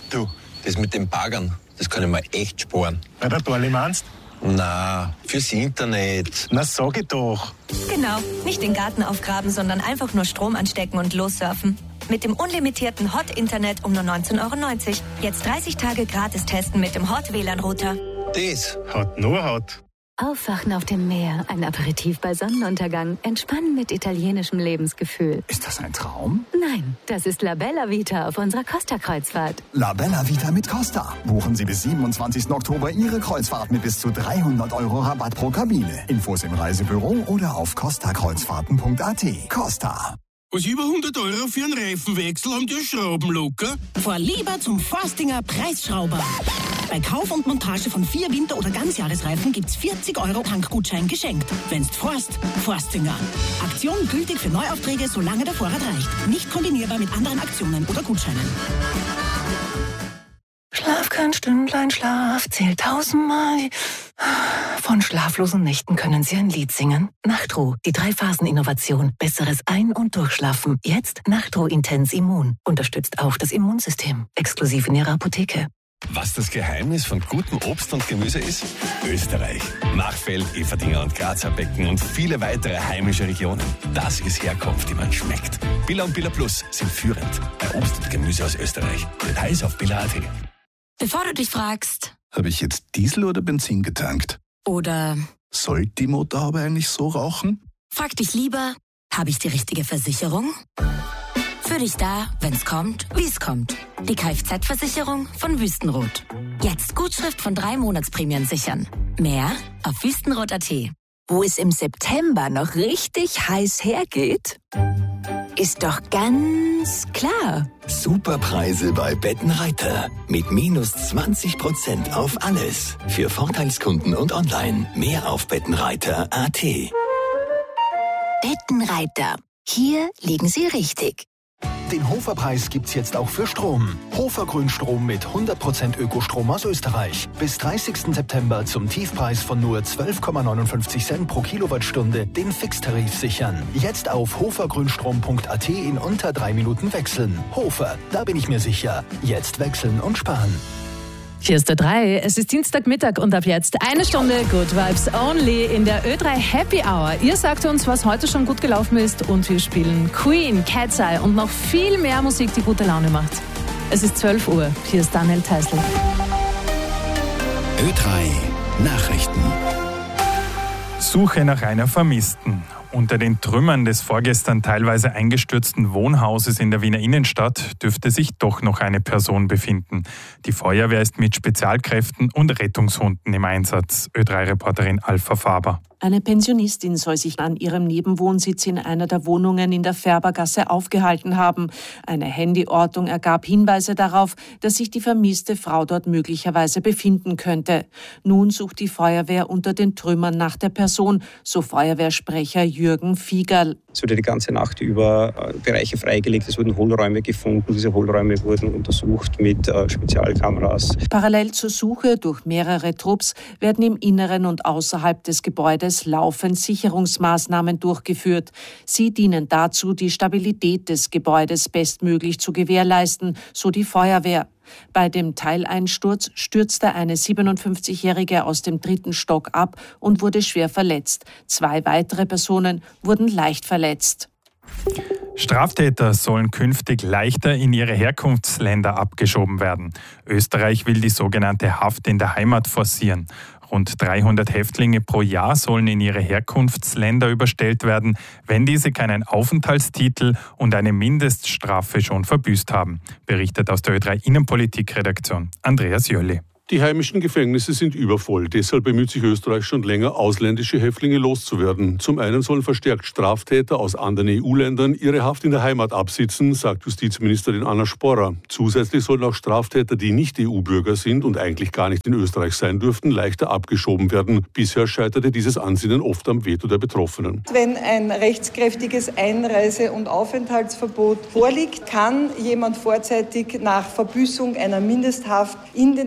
Du, das mit den Baggern, das kann ich mir echt sparen. Bei der Dorli meinst? Na, fürs Internet. Na, sag ich doch. Genau, nicht den Garten aufgraben, sondern einfach nur Strom anstecken und lossurfen. Mit dem unlimitierten Hot-Internet um nur 19,90 €. Jetzt 30 Tage gratis testen mit dem Hot-WLAN-Router. Das Hat nur Hot. Aufwachen auf dem Meer, ein Aperitif bei Sonnenuntergang, entspannen mit italienischem Lebensgefühl. Ist das ein Traum? Nein, das ist La Bella Vita auf unserer Costa-Kreuzfahrt. La Bella Vita mit Costa. Buchen Sie bis 27. Oktober Ihre Kreuzfahrt mit bis zu 300 € Rabatt pro Kabine. Infos im Reisebüro oder auf costakreuzfahrten.at. Costa. Was über 100 € für einen Reifenwechsel haben die Schrauben locker? Fahr lieber zum Forstinger Preisschrauber. Bei Kauf und Montage von 4 Winter- oder Ganzjahresreifen gibt's 40 € Tankgutschein geschenkt. Wenn's Forstinger. Aktion gültig für Neuaufträge, solange der Vorrat reicht. Nicht kombinierbar mit anderen Aktionen oder Gutscheinen. Schlaf kein Stündlein Schlaf, zählt 1000-mal. Von schlaflosen Nächten können Sie ein Lied singen. Nachtruh, die 3-Phasen-Innovation. Besseres Ein- und Durchschlafen. Jetzt Nachtruh Intens Immun. Unterstützt auch das Immunsystem. Exklusiv in Ihrer Apotheke. Was das Geheimnis von gutem Obst und Gemüse ist? Österreich. Machfeld, Eferdingen und Grazer Becken und viele weitere heimische Regionen. Das ist Herkunft, die man schmeckt. Billa und Billa Plus sind führend bei Obst und Gemüse aus Österreich. Details auf billa.at. Bevor du dich fragst, Habe ich jetzt Diesel oder Benzin getankt? oder Sollte die Motorhaube eigentlich so rauchen? frag dich lieber, habe ich die richtige Versicherung? Für dich da, wenn's kommt, wie's kommt. Die Kfz-Versicherung von Wüstenrot. Jetzt Gutschrift von 3 Monatsprämien sichern. Mehr auf wüstenrot.at. Wo es im September noch richtig heiß hergeht, ist doch ganz klar. Superpreise bei Bettenreiter. Mit minus 20% auf alles. Für Vorteilskunden und online. Mehr auf bettenreiter.at. Bettenreiter. Hier liegen Sie richtig. Den Hoferpreis gibt's jetzt auch für Strom. Hofer Grünstrom mit 100% Ökostrom aus Österreich. Bis 30. September zum Tiefpreis von nur 12,59 Cent pro Kilowattstunde den Fixtarif sichern. Jetzt auf hofergrünstrom.at in unter 3 Minuten wechseln. Hofer, da bin ich mir sicher. Jetzt wechseln und sparen. Hier ist der 3. Es ist Dienstagmittag und ab jetzt 1 Stunde Good Vibes Only in der Ö3 Happy Hour. Ihr sagt uns, was heute schon gut gelaufen ist und wir spielen Queen, Cat's Eye und noch viel mehr Musik, die gute Laune macht. Es ist 12 Uhr. Hier ist Daniel Teisel. Ö3 Nachrichten. Suche nach einer Vermissten. Unter den Trümmern des vorgestern teilweise eingestürzten Wohnhauses in der Wiener Innenstadt dürfte sich doch noch eine Person befinden. Die Feuerwehr ist mit Spezialkräften und Rettungshunden im Einsatz. Ö3-Reporterin Alpha Faber. Eine Pensionistin soll sich an ihrem Nebenwohnsitz in einer der Wohnungen in der Färbergasse aufgehalten haben. Eine Handyortung ergab Hinweise darauf, dass sich die vermisste Frau dort möglicherweise befinden könnte. Nun sucht die Feuerwehr unter den Trümmern nach der Person, so Feuerwehrsprecher Jürgen Fiegerl. Es wurde die ganze Nacht über Bereiche freigelegt, es wurden Hohlräume gefunden. Diese Hohlräume wurden untersucht mit Spezialkameras. Parallel zur Suche durch mehrere Trupps werden im Inneren und außerhalb des Gebäudes laufend Sicherungsmaßnahmen durchgeführt. Sie dienen dazu, die Stabilität des Gebäudes bestmöglich zu gewährleisten, so die Feuerwehr. Bei dem Teileinsturz stürzte eine 57-Jährige aus dem 3. Stock ab und wurde schwer verletzt. 2 weitere Personen wurden leicht verletzt. Straftäter sollen künftig leichter in ihre Herkunftsländer abgeschoben werden. Österreich will die sogenannte Haft in der Heimat forcieren. Rund 300 Häftlinge pro Jahr sollen in ihre Herkunftsländer überstellt werden, wenn diese keinen Aufenthaltstitel und eine Mindeststrafe schon verbüßt haben, berichtet aus der Ö3 Innenpolitik-Redaktion Andreas Jölli. Die heimischen Gefängnisse sind übervoll. Deshalb bemüht sich Österreich schon länger, ausländische Häftlinge loszuwerden. Zum einen sollen verstärkt Straftäter aus anderen EU-Ländern ihre Haft in der Heimat absitzen, sagt Justizministerin Anna Sporrer. Zusätzlich sollen auch Straftäter, die nicht EU-Bürger sind und eigentlich gar nicht in Österreich sein dürften, leichter abgeschoben werden. Bisher scheiterte dieses Ansinnen oft am Veto der Betroffenen. Wenn ein rechtskräftiges Einreise- und Aufenthaltsverbot vorliegt, kann jemand vorzeitig nach Verbüßung einer Mindesthaft in den Herkunftsländern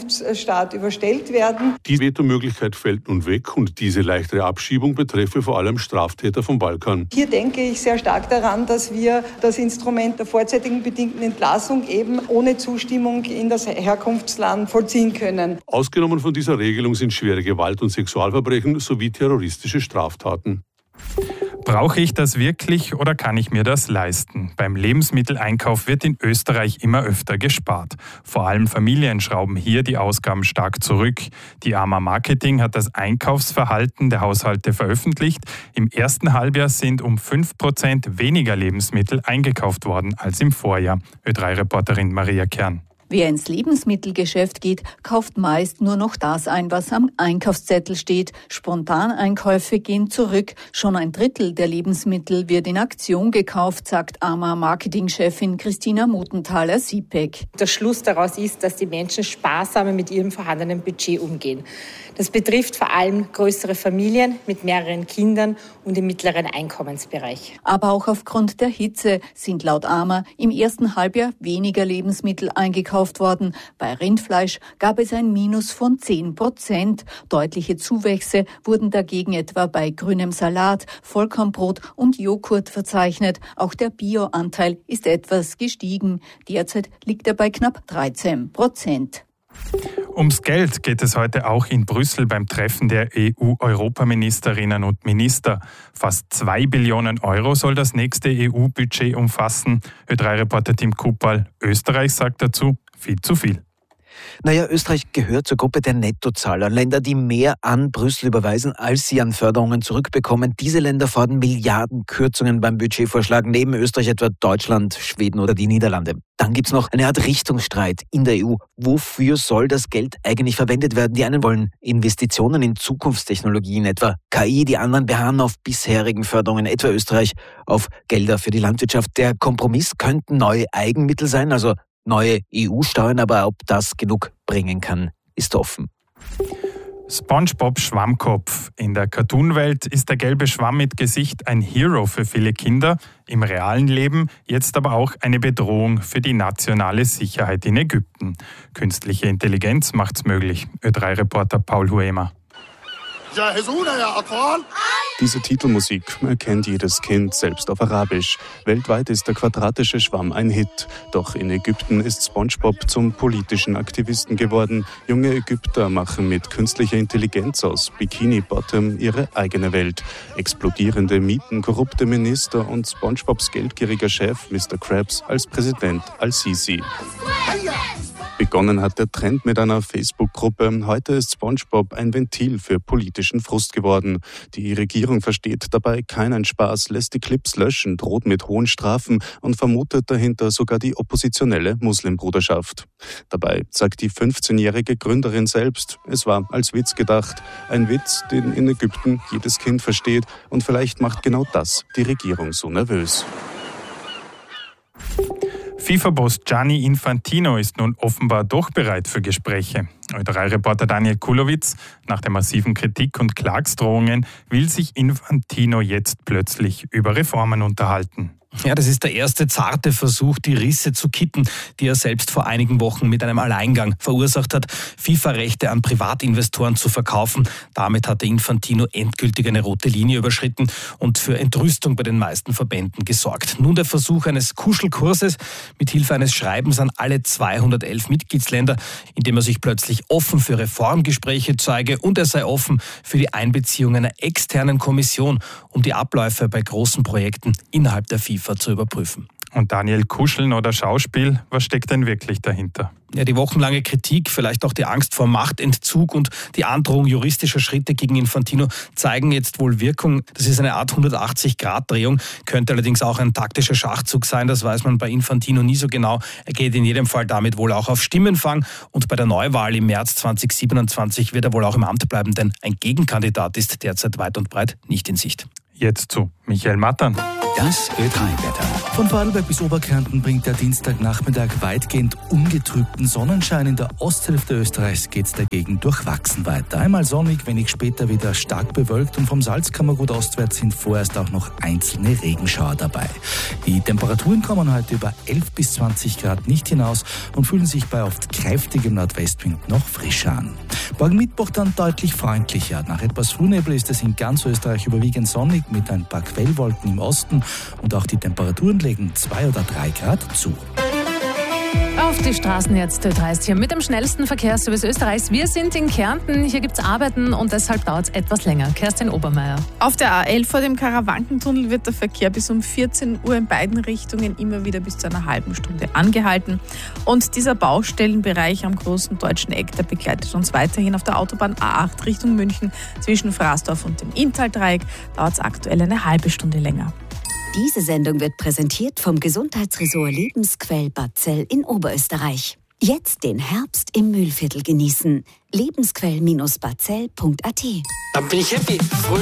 Herkunftsstaat überstellt werden. Die Vetomöglichkeit fällt nun weg und diese leichtere Abschiebung betreffe vor allem Straftäter vom Balkan. Hier denke ich sehr stark daran, dass wir das Instrument der vorzeitigen bedingten Entlassung eben ohne Zustimmung in das Herkunftsland vollziehen können. Ausgenommen von dieser Regelung sind schwere Gewalt- und Sexualverbrechen sowie terroristische Straftaten. Brauche ich das wirklich oder kann ich mir das leisten? Beim Lebensmitteleinkauf wird in Österreich immer öfter gespart. Vor allem Familien schrauben hier die Ausgaben stark zurück. Die AMA Marketing hat das Einkaufsverhalten der Haushalte veröffentlicht. Im ersten Halbjahr sind um 5% weniger Lebensmittel eingekauft worden als im Vorjahr. Ö3-Reporterin Maria Kern. Wer ins Lebensmittelgeschäft geht, kauft meist nur noch das ein, was am Einkaufszettel steht. Spontaneinkäufe gehen zurück. Schon ein Drittel der Lebensmittel wird in Aktion gekauft, sagt AMA-Marketing-Chefin Christina Muthenthaler-Siepeck. Der Schluss daraus ist, dass die Menschen sparsamer mit ihrem vorhandenen Budget umgehen. Das betrifft vor allem größere Familien mit mehreren Kindern und im mittleren Einkommensbereich. Aber auch aufgrund der Hitze sind laut AMA im ersten Halbjahr weniger Lebensmittel eingekauft worden. Bei Rindfleisch gab es ein Minus von 10%. Deutliche Zuwächse wurden dagegen etwa bei grünem Salat, Vollkornbrot und Joghurt verzeichnet. Auch der Bio-Anteil ist etwas gestiegen. Derzeit liegt er bei knapp 13%. Ums Geld geht es heute auch in Brüssel beim Treffen der EU-Europaministerinnen und Minister. Fast 2 Billionen Euro soll das nächste EU-Budget umfassen. Ö3-Reporter Tim Kupal. Österreich sagt dazu, viel zu viel. Naja, Österreich gehört zur Gruppe der Nettozahler. Länder, die mehr an Brüssel überweisen, als sie an Förderungen zurückbekommen. Diese Länder fordern Milliardenkürzungen beim Budgetvorschlag. Neben Österreich etwa Deutschland, Schweden oder die Niederlande. Dann gibt's noch eine Art Richtungsstreit in der EU. Wofür soll das Geld eigentlich verwendet werden? Die einen wollen Investitionen in Zukunftstechnologien, etwa KI. Die anderen beharren auf bisherigen Förderungen, etwa Österreich auf Gelder für die Landwirtschaft. Der Kompromiss könnten neue Eigenmittel sein, also neue EU-Steuern, aber ob das genug bringen kann, ist offen. SpongeBob Schwammkopf. In der Cartoon-Welt ist der gelbe Schwamm mit Gesicht ein Hero für viele Kinder, im realen Leben jetzt aber auch eine Bedrohung für die nationale Sicherheit in Ägypten. Künstliche Intelligenz macht's möglich. Ö3-Reporter Paul Huema. Diese Titelmusik erkennt jedes Kind, selbst auf Arabisch. Weltweit ist der quadratische Schwamm ein Hit. Doch in Ägypten ist SpongeBob zum politischen Aktivisten geworden. Junge Ägypter machen mit künstlicher Intelligenz aus Bikini Bottom ihre eigene Welt. Explodierende Mieten, korrupte Minister und SpongeBobs geldgieriger Chef Mr. Krabs als Präsident Al-Sisi. Begonnen hat der Trend mit einer Facebook-Gruppe. Heute ist SpongeBob ein Ventil für politischen Frust geworden. Die Regierung versteht dabei keinen Spaß, lässt die Clips löschen, droht mit hohen Strafen und vermutet dahinter sogar die oppositionelle Muslimbruderschaft. Dabei sagt die 15-jährige Gründerin selbst, es war als Witz gedacht. Ein Witz, den in Ägypten jedes Kind versteht, und vielleicht macht genau das die Regierung so nervös. FIFA-Boss Gianni Infantino ist nun offenbar doch bereit für Gespräche. Ö3-Reporter Daniel Kulowitz. Nach der massiven Kritik und Klagsdrohungen will sich Infantino jetzt plötzlich über Reformen unterhalten. Ja, das ist der erste zarte Versuch, die Risse zu kitten, die er selbst vor einigen Wochen mit einem Alleingang verursacht hat, FIFA-Rechte an Privatinvestoren zu verkaufen. Damit hatte Infantino endgültig eine rote Linie überschritten und für Entrüstung bei den meisten Verbänden gesorgt. Nun der Versuch eines Kuschelkurses mit Hilfe eines Schreibens an alle 211 Mitgliedsländer, in dem er sich plötzlich offen für Reformgespräche zeige und er sei offen für die Einbeziehung einer externen Kommission, um die Abläufe bei großen Projekten innerhalb der FIFA zu überprüfen. Und Daniel, Kuscheln oder Schauspiel, was steckt denn wirklich dahinter? Ja, die wochenlange Kritik, vielleicht auch die Angst vor Machtentzug und die Androhung juristischer Schritte gegen Infantino zeigen jetzt wohl Wirkung. Das ist eine Art 180-Grad-Drehung, könnte allerdings auch ein taktischer Schachzug sein, das weiß man bei Infantino nie so genau. Er geht in jedem Fall damit wohl auch auf Stimmenfang und bei der Neuwahl im März 2027 wird er wohl auch im Amt bleiben, denn ein Gegenkandidat ist derzeit weit und breit nicht in Sicht. Jetzt zu Michael Mattern. Das Ö3-Wetter. Von Vorarlberg bis Oberkärnten bringt der Dienstagnachmittag weitgehend ungetrübten Sonnenschein. In der Osthälfte Österreichs geht es dagegen durchwachsen weiter. Einmal sonnig, wenig später wieder stark bewölkt und vom Salzkammergut ostwärts sind vorerst auch noch einzelne Regenschauer dabei. Die Temperaturen kommen heute über 11 bis 20 Grad nicht hinaus und fühlen sich bei oft kräftigem Nordwestwind noch frischer an. Morgen Mittwoch dann deutlich freundlicher. Nach etwas Frühnebel ist es in ganz Österreich überwiegend sonnig mit ein paar Quellwolken im Osten und auch die Temperaturen legen 2 oder 3 Grad zu. Auf die Straßen jetzt, Ö3 hier mit dem schnellsten Verkehrsservice Österreichs. Wir sind in Kärnten, hier gibt es Arbeiten und deshalb dauert es etwas länger. Kerstin Obermeier. Auf der A11 vor dem Karawankentunnel wird der Verkehr bis um 14 Uhr in beiden Richtungen immer wieder bis zu einer halben Stunde angehalten. Und dieser Baustellenbereich am großen deutschen Eck, der begleitet uns weiterhin auf der Autobahn A8 Richtung München zwischen Fraßdorf und dem Inntal-Dreieck. Dauert es aktuell eine halbe Stunde länger. Diese Sendung wird präsentiert vom Gesundheitsressort Lebensquell Bad Zell in Oberösterreich. Jetzt den Herbst im Mühlviertel genießen. Lebensquell-badzell.at. Dann bin ich happy.